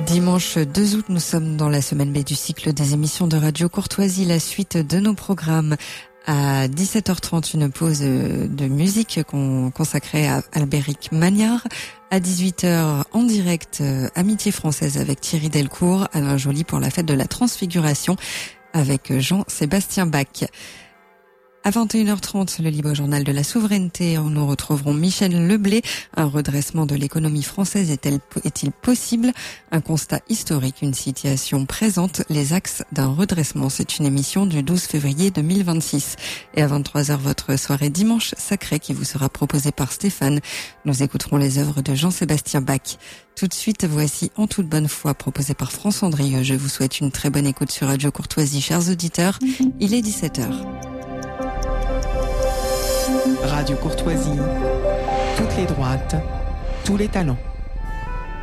Dimanche 2 août, nous sommes dans la semaine B du cycle des émissions de Radio Courtoisie, la suite de nos programmes. À 17h30, une pause de musique consacrée à Albéric Magnard. À 18h, en direct, Amitié française avec Thierry Delcourt, Alain Joly pour la fête de la Transfiguration avec Jean-Sébastien Bach. À 21h30, le libre journal de la souveraineté, nous retrouverons Michel Leblé. Un redressement de l'économie française est-il possible? Un constat historique, une situation présente, les axes d'un redressement. C'est une émission du 12 février 2026. Et à 23h, votre soirée dimanche sacrée qui vous sera proposée par Stéphane. Nous écouterons les œuvres de Jean-Sébastien Bach. Tout de suite, voici En toute bonne foi, proposé par France Andrieux. Je vous souhaite une très bonne écoute sur Radio Courtoisie, chers auditeurs. Il est 17h. Radio Courtoisie, toutes les droites, tous les talents.